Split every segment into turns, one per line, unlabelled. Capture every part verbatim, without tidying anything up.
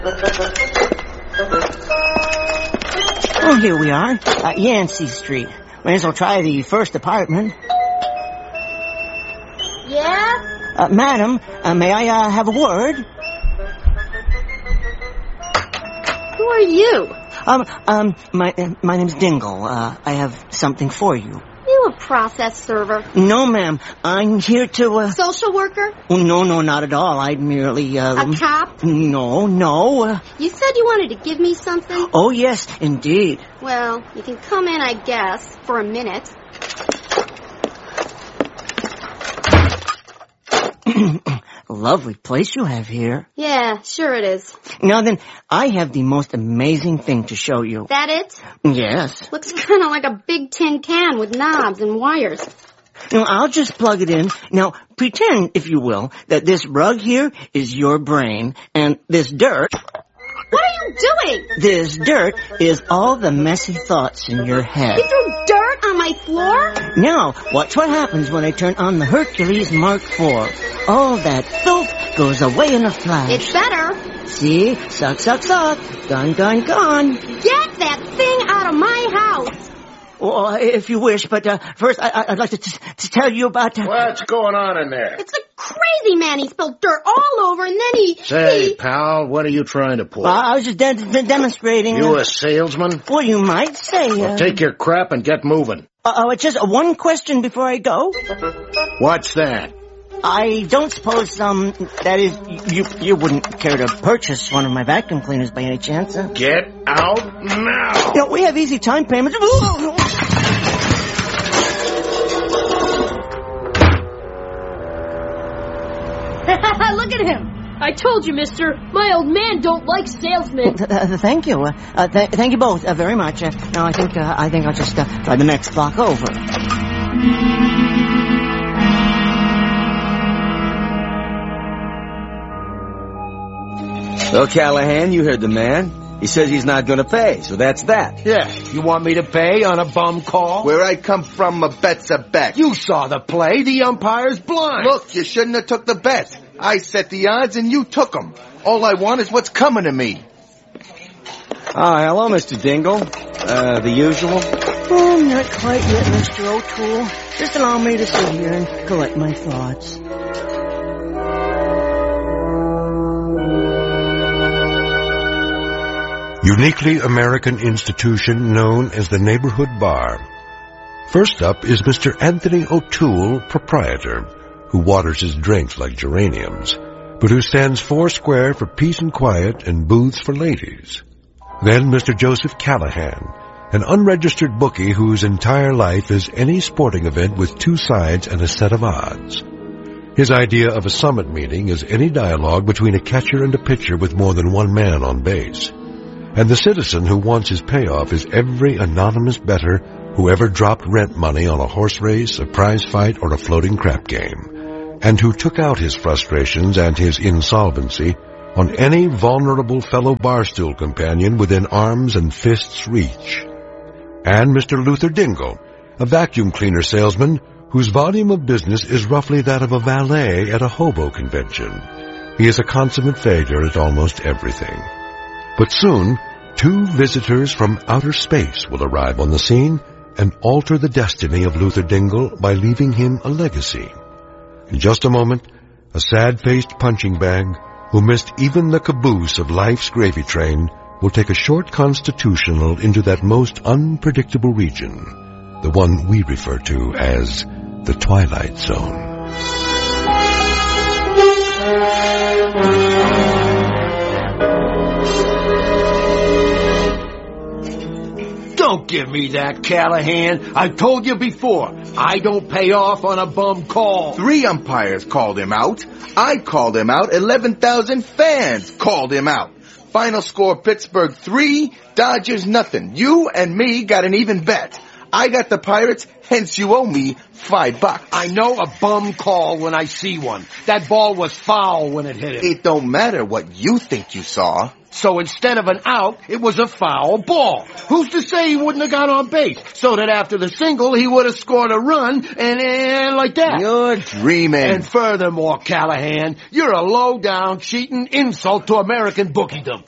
Oh, here we are. Uh, Yancey Street. May as well try the first apartment.
Yeah?
Uh, madam, uh, may I uh, have a word?
Who are you?
Um, um, my uh, my name's Dingle. Uh, I have something for you.
You a process server?
No, ma'am. I'm here to, uh...
Social worker?
Oh, no, no, not at all. I'd merely, uh...
A cop?
No, no. Uh...
You said you wanted to give me something?
Oh, yes, indeed.
Well, you can come in, I guess, for a minute.
Lovely place you have here.
Yeah, sure it is.
Now then, I have the most amazing thing to show you.
That it?
Yes.
Looks kind of like a big tin can with knobs and wires.
Now, I'll just plug it in. Now, pretend, if you will, that this rug here is your brain, and this dirt...
What are you doing?
This dirt is all the messy thoughts in your head.
You threw dirt on my floor?
Now, watch what happens when I turn on the Hercules Mark four. All that filth goes away in a flash.
It's better.
See? Suck, suck, suck. Gone, gone, gone.
Get that thing out of my house.
Well, if you wish, but uh, first I, I'd like to, t- to tell you about... Uh,
What's going on in there?
It's a crazy man. He spilled dirt all over, and then he...
Say,
he...
pal, what are you trying to pull?
Well, I was just de- de- demonstrating...
You
uh,
a salesman?
Well, you might say... Uh,
Well, take your crap and get moving.
Uh, oh, it's just one question before I go.
What's that?
I don't suppose, um, that is, you you wouldn't care to purchase one of my vacuum cleaners by any chance, huh?
Get out now!
You know, we have easy time payments.
Look at him. I told you, mister. My old man don't like salesmen.
Uh, uh, thank you. Uh, uh, th- thank you both uh, very much. Uh, now, I think uh, I think I'll just uh, try the next block over.
Well, Callahan, you heard the man. He says he's not going to pay, so that's that.
Yeah, you want me to pay on a bum call?
Where I come from, a bet's a bet.
You saw the play. The umpire's blind.
Look, you shouldn't have took the bet. I set the odds and you took them. All I want is what's coming to me.
Ah, hello, Mister Dingle. Uh, the usual?
Oh, not quite yet, Mister O'Toole. Just allow me to sit here and collect my thoughts.
Uniquely American institution known as the Neighborhood Bar. First up is Mister Anthony O'Toole, proprietor, who waters his drinks like geraniums, but who stands four square for peace and quiet and booths for ladies. Then Mister Joseph Callahan, an unregistered bookie whose entire life is any sporting event with two sides and a set of odds. His idea of a summit meeting is any dialogue between a catcher and a pitcher with more than one man on base. And the citizen who wants his payoff is every anonymous bettor who ever dropped rent money on a horse race, a prize fight, or a floating crap game, and who took out his frustrations and his insolvency on any vulnerable fellow barstool companion within arms and fists' reach. And Mister Luther Dingle, a vacuum cleaner salesman whose volume of business is roughly that of a valet at a hobo convention. He is a consummate failure at almost everything. But soon, two visitors from outer space will arrive on the scene and alter the destiny of Luther Dingle by leaving him a legacy. In just a moment, a sad-faced punching bag who missed even the caboose of life's gravy train will take a short constitutional into that most unpredictable region, the one we refer to as the Twilight Zone.
Don't give me that, Callahan. I told you before, I don't pay off on a bum call.
Three umpires called him out. I called him out. eleven thousand fans called him out. Final score, Pittsburgh three, Dodgers nothing. You and me got an even bet. I got the Pirates, hence you owe me five bucks.
I know a bum call when I see one. That ball was foul when it hit him.
It don't matter what you think you saw.
So instead of an out, it was a foul ball. Who's to say he wouldn't have got on base? So that after the single, he would have scored a run, and, and like that.
You're dreaming.
And furthermore, Callahan, you're a low-down, cheating insult to American bookiedom.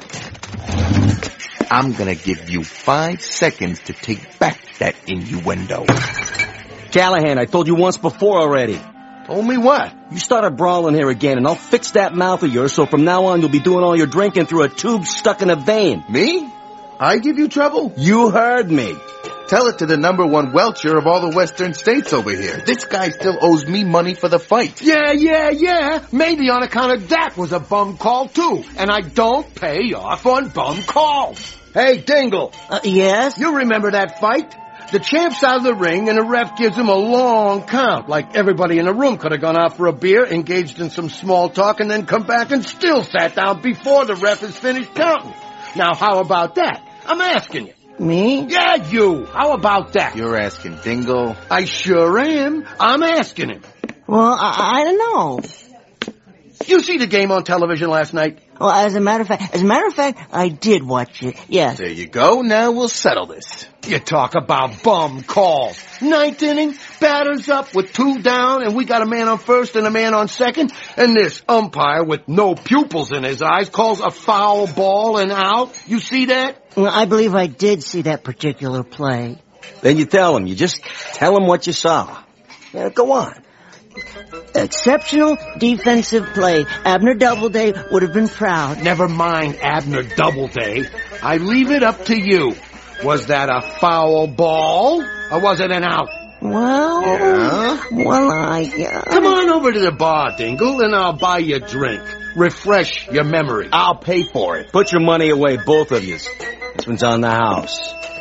I'm gonna give you five seconds to take back that innuendo.
Callahan, I told you once before already.
Told me what?
You started brawling here again, and I'll fix that mouth of yours so from now on you'll be doing all your drinking through a tube stuck in a vein.
Me? I give you trouble?
You heard me.
Tell it to the number one welcher of all the western states over here. This guy still owes me money for the fight.
Yeah, yeah, yeah. Maybe on account of that was a bum call, too. And I don't pay off on bum calls. Hey, Dingle.
Uh, yes?
You remember that fight? The champ's out of the ring, and the ref gives him a long count, like everybody in the room could have gone out for a beer, engaged in some small talk, and then come back and still sat down before the ref has finished counting. Now, how about that? I'm asking you.
Me?
Yeah, you. How about that?
You're asking Dingle.
I sure am. I'm asking him.
Well, I, I don't know.
You see the game on television last night?
Well, as a matter of fact, as a matter of fact, I did watch it. Yes.
There you go. Now we'll settle this.
You talk about bum calls. Ninth inning, batters up with two down, and we got a man on first and a man on second, and this umpire with no pupils in his eyes calls a foul ball and out. You see that?
Well, I believe I did see that particular play.
Then you tell him. You just tell him what you saw. Yeah, go on.
Exceptional defensive play. Abner Doubleday would have been proud.
Never mind Abner Doubleday. I leave it up to you. Was that a foul ball, or was it an out?
Well,
Yeah?
well, I... Uh,
Come on over to the bar, Dingle, and I'll buy you a drink. Refresh your memory.
I'll pay for it.
Put your money away, both of you. This one's on the house.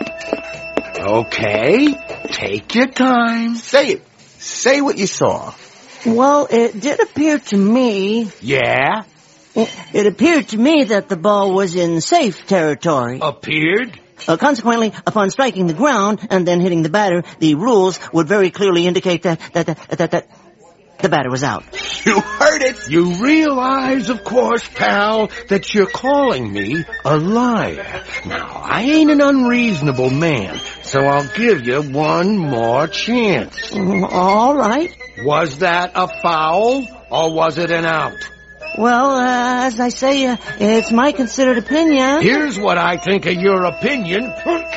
Okay, take your time.
Say it. Say what you saw.
well, it did appear to me...
Yeah?
It, it appeared to me that the ball was in safe territory.
Appeared?
Uh, consequently, upon striking the ground and then hitting the batter, the rules would very clearly indicate that that that that, that the batter was out.
You heard it.
You realize, of course, pal, that you're calling me a liar. Now, I ain't an unreasonable man, so I'll give you one more chance.
Mm, all right.
Was that a foul, or was it an out?
Well, uh, as I say, uh, it's my considered opinion.
Here's what I think of your opinion.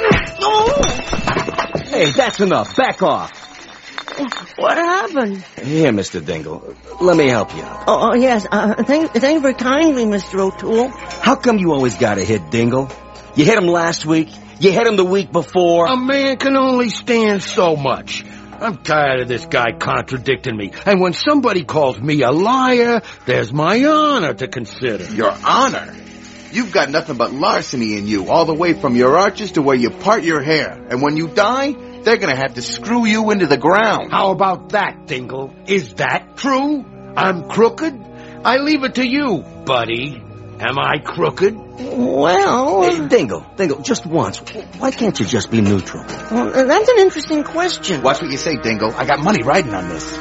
Hey, that's enough. Back off.
What happened?
Here, Mister Dingle. Let me help you out.
Oh, oh yes. Uh, thank, thank you very kindly, Mister O'Toole.
How come you always gotta hit Dingle? You hit him last week. You hit him the week before.
A man can only stand so much. I'm tired of this guy contradicting me. And when somebody calls me a liar, there's my honor to consider.
Your honor? You've got nothing but larceny in you, all the way from your arches to where you part your hair. And when you die, they're gonna have to screw you into the ground.
How about that, Dingle? Is that true? I'm crooked? I leave it to you, buddy. Am I crooked?
Well,
Hey, Dingle, Dingle, just once. Why can't you just be neutral?
well, that's an interesting question.
Watch what you say, Dingle. I got money riding on this.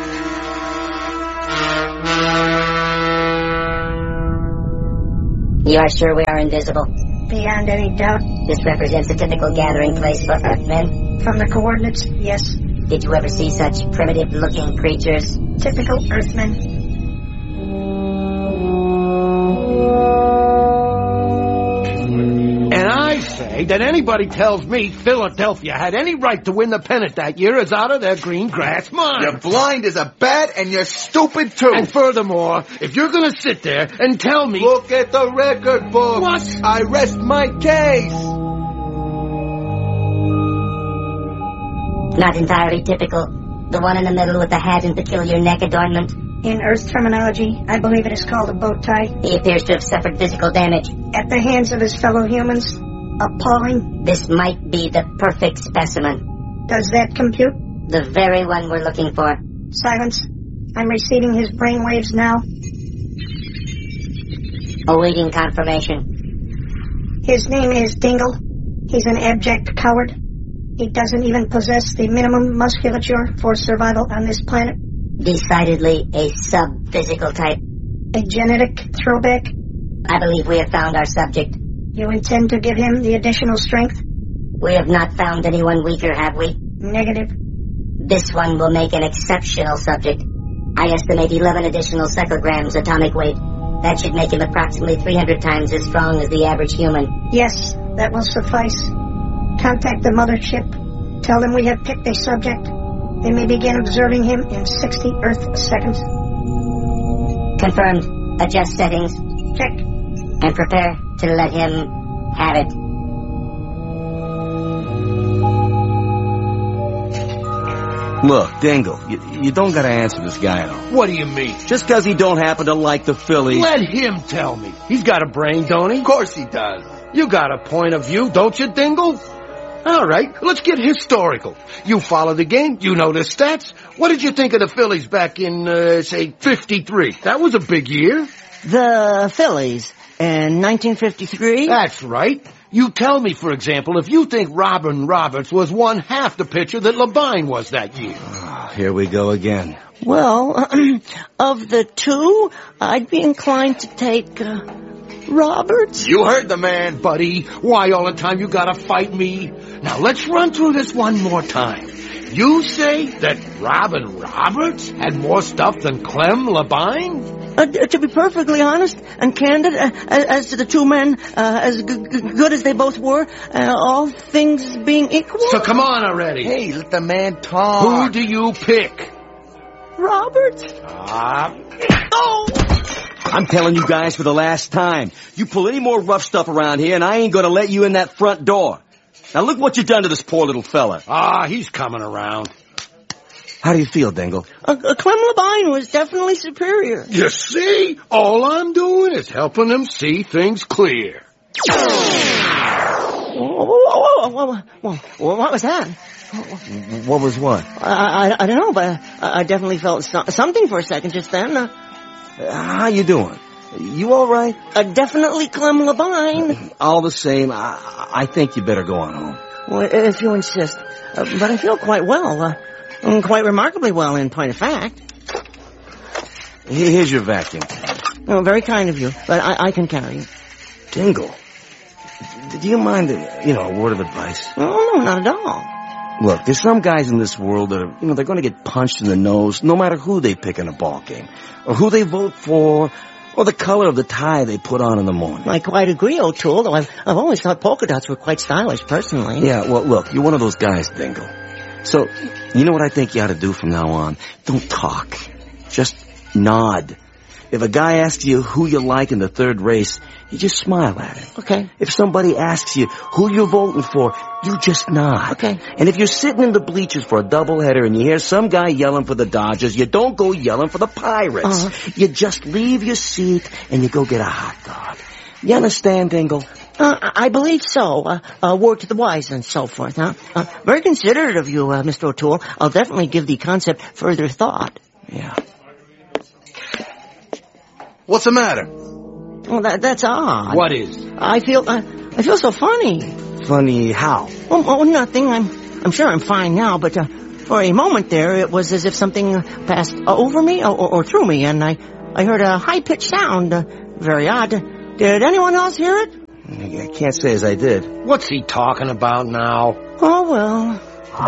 You are sure we are invisible?
Beyond any doubt.
This represents a typical gathering place for Earthmen.
From the coordinates, yes.
Did you ever see such primitive-looking creatures?
Typical Earthmen.
And I say that anybody tells me Philadelphia had any right to win the pennant that year is out of their green grass mind.
You're blind as a bat and you're stupid too.
And furthermore, if you're gonna sit there and tell me...
Look at the record book.
What?
I rest my case.
Not entirely typical. The one in the middle with the hat and peculiar neck adornment.
In Earth terminology, I believe it is called a bow tie.
He appears to have suffered physical damage.
At the hands of his fellow humans. Appalling.
This might be the perfect specimen.
Does that compute?
The very one we're looking for.
Silence. I'm receiving his brainwaves now.
Awaiting confirmation.
His name is Dingle. He's an abject coward. He doesn't even possess the minimum musculature for survival on this planet.
Decidedly a sub-physical type.
A genetic throwback.
I believe we have found our subject.
You intend to give him the additional strength?
We have not found anyone weaker, have we?
Negative.
This one will make an exceptional subject. I estimate eleven additional cyclograms atomic weight. That should make him approximately three hundred times as strong as the average human.
Yes, that will suffice. Contact the mothership. Tell them we have picked a subject. They may begin observing him in sixty Earth seconds.
Confirmed. Adjust settings.
Check.
And prepare to let him have it.
Look, Dingle, you, you don't gotta answer this guy at all.
What do you mean?
Just 'cause he don't happen to like the Phillies.
Let him tell me. He's got a brain, don't he?
Of course he does.
You got a point of view, don't you, Dingle? All right, let's get historical. You follow the game, you know the stats. What did you think of the Phillies back in, uh, say, fifty-three? That was a big year.
The Phillies in nineteen fifty-three?
That's right. You tell me, for example, if you think Robin Roberts was one half the pitcher that Labine was that year.
Oh, here we go again.
Well, of the two, I'd be inclined to take uh, Roberts.
You heard the man.
Buddy, why all the time you gotta fight me? Now let's run through this one more time. You say that Robin Roberts had more stuff than Clem Labine?
Uh, to be perfectly honest and candid, uh, as, as to the two men, uh, as g- g- good as they both were, uh, all things being equal...
So come on already.
Hey, let the man talk.
Who do you pick?
Roberts?
Ah.
Oh!
I'm telling you guys for the last time, you pull any more rough stuff around here and I ain't gonna let you in that front door. Now look what you done to this poor little fella.
Ah, he's coming around.
How do you feel, Dingle?
Uh, uh, Clem Labine was definitely superior.
You see? All I'm doing is helping them see things clear.
Whoa, whoa, whoa, whoa, whoa, whoa, what was that?
What was what?
I, I, I don't know, but I, I definitely felt so- something for a second just then. Uh,
How you doing? You all right?
uh, definitely Clem Labine.
All the same, I, I think you better go on home.
Well, if you insist. Uh, but I feel quite well. Uh, mm, quite remarkably well, in point of fact.
Here- Here's your vacuum.
Oh, very kind of you, but I, I can carry it.
Dingle, do you mind, a, you know, a word of advice?
Oh, no, not at all.
Look, there's some guys in this world that are, you know, they're going to get punched in the nose no matter who they pick in a ball game, or who they vote for, or the color of the tie they put on in the morning.
I quite agree, O'Toole, though I've, I've always thought polka dots were quite stylish, personally.
Yeah, well, look, you're one of those guys, Dingle. So, you know what I think you ought to do from now on? Don't talk. Just nod. If a guy asks you who you like in the third race, you just smile at him.
Okay.
If somebody asks you who you're voting for, you just nod.
Okay.
And if you're sitting in the bleachers for a doubleheader and you hear some guy yelling for the Dodgers, you don't go yelling for the Pirates.
Uh-huh.
You just leave your seat and you go get a hot dog. You understand, Dingle?
Uh, I believe so. Uh, uh, word to the wise and so forth, huh? Uh, very considerate of you, uh, Mister O'Toole. I'll definitely give the concept further thought.
Yeah.
What's the matter?
Well, that, that's odd.
What is?
I feel, uh, I feel so funny.
Funny how?
Oh, oh, nothing. I'm, I'm sure I'm fine now, but, uh, for a moment there, it was as if something passed over me or, or, or through me, and I, I heard a high-pitched sound. Uh, very odd. Did anyone else hear it?
I can't say as I did.
What's he talking about now?
Oh, well.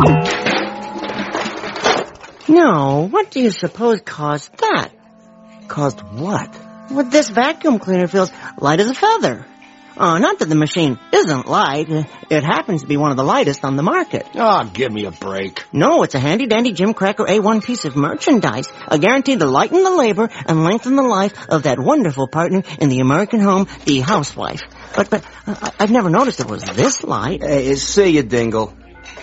No, what do you suppose caused that?
Caused what?
Well, this vacuum cleaner feels light as a feather. Oh, not that the machine isn't light. It happens to be one of the lightest on the market.
Oh, give me a break.
No, it's a handy-dandy Jim Cracker A one piece of merchandise, a guaranteed to lighten the labor and lengthen the life of that wonderful partner in the American home, the housewife. But, but, uh, I've never noticed it was this light.
Hey, see you, Dingle.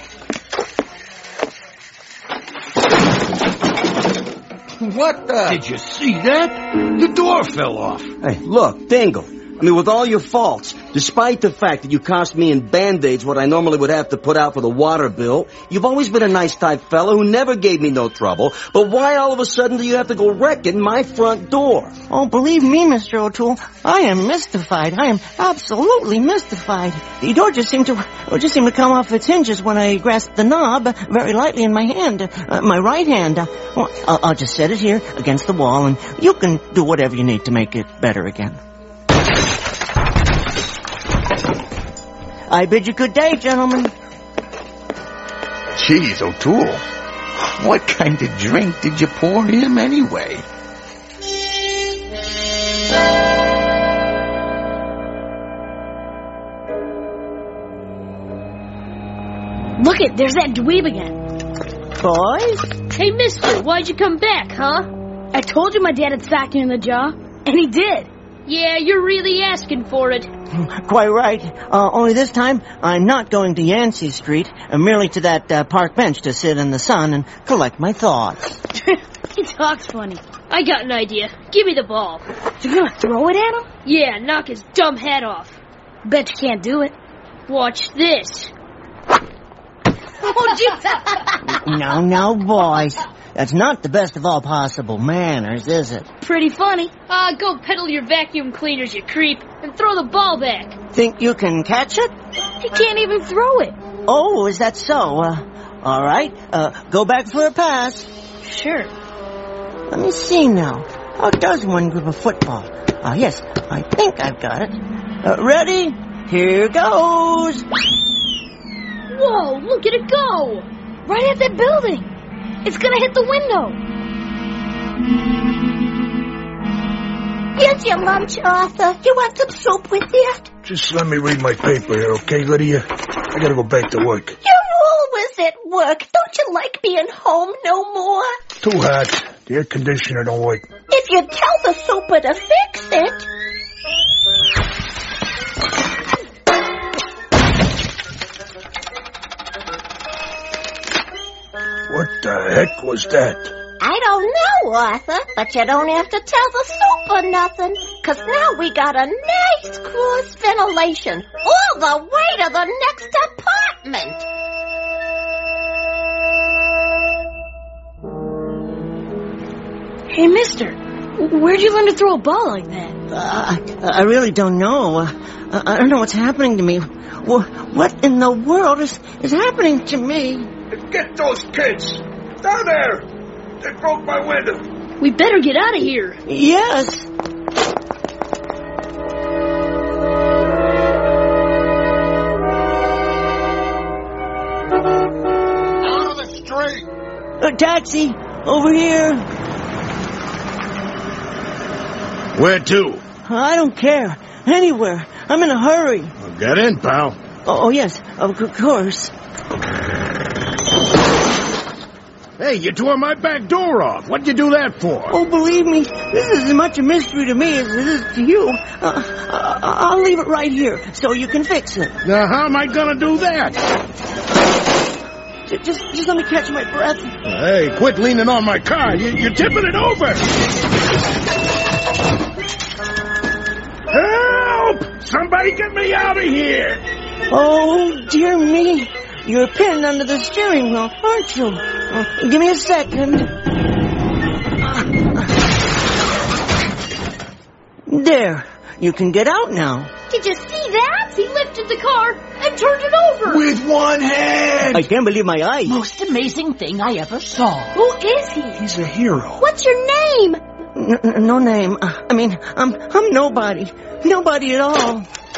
What the?
Did you see that? The door fell off.
Hey, look, Dingle. I mean, with all your faults, despite the fact that you cost me in Band-Aids what I normally would have to put out for the water bill, you've always been a nice type fella who never gave me no trouble. But why all of a sudden do you have to go wrecking my front door?
Oh, believe me, Mister O'Toole, I am mystified. I am absolutely mystified. The door just seemed to, it just seemed to come off its hinges when I grasped the knob very lightly in my hand, uh, my right hand. Uh, well, I'll, I'll just set it here against the wall, and you can do whatever you need to make it better again. I bid you good day, gentlemen.
Jeez, O'Toole. What kind of drink did you pour him anyway?
Look it, there's that dweeb again.
Boys?
Hey, mister, why'd you come back, huh?
I told you my dad had socked you in the jaw, and he did.
Yeah, you're really asking for it.
Quite right. Uh, only this time, I'm not going to Yancey Street, uh, merely to that uh, park bench to sit in the sun and collect my thoughts.
He talks funny.
I got an idea. Give me the ball.
You're gonna throw it at him?
Yeah, knock his dumb head off.
Bet you can't do it.
Watch this.
Oh, Jesus!
Now, now, boys. That's not the best of all possible manners, is it?
Pretty funny.
Ah, uh, go peddle your vacuum cleaners, you creep, and throw the ball back.
Think you can catch it?
He can't even throw it.
Oh, is that so? Uh, all right. Uh, go back for a pass.
Sure.
Let me see now. How does one grip a football? Ah, uh, yes. I think I've got it. Uh, ready? Here goes.
Whoa, look at it go!
Right at that building. It's gonna hit the window.
Here's your lunch, Arthur. You want some soup with it?
Just let me read my paper here, okay, Lydia? I gotta go back to work.
You're always at work. Don't you like being home no more?
Too hot. The air conditioner don't work.
If you tell the super to fix it.
What the heck was that?
I don't know, Arthur, but you don't have to tell the super nothing, 'cause now we got a nice cross ventilation all the way to the next apartment.
Hey, mister, where'd you learn to throw a ball like that?
Uh, I, I really don't know. Uh, I don't know what's happening to me. What in the world is, is happening to me?
Get those kids! Down there! They broke my window.
We better get out of here.
Yes.
Out of the street!
A taxi! Over here!
Where to?
I don't care. Anywhere. I'm in a hurry.
Well, get in, pal.
Oh, yes. Of course.
Hey, you tore my back door off. What'd you do that for?
Oh, believe me, this is as much a mystery to me as it is to you. Uh, I'll leave it right here so you can fix it.
Now, how am I gonna do that?
Just, just let me catch my breath.
Hey, quit leaning on my car. You, you're tipping it over. Help! Somebody get me out of here!
Oh, dear me. You're pinned under the steering wheel, aren't you? Uh, give me a second. There. You can get out now.
Did you see that? He lifted the car and turned it over.
With one hand!
I can't believe my eyes.
Most amazing thing I ever saw.
Who is he?
He's a hero.
What's your name?
N- no name. Uh, I mean, I'm I'm nobody. Nobody at all.